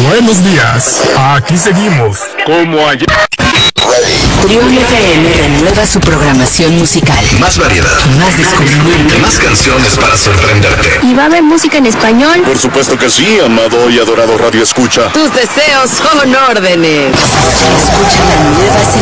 Buenos días, aquí seguimos, como ayer. Trión FM renueva su programación musical. Más variedad, Más descubrimiento. más canciones para sorprenderte. ¿Y va a haber música en español? Por supuesto que sí, amado y adorado Radio Escucha. Tus deseos son órdenes. Escucha la nueva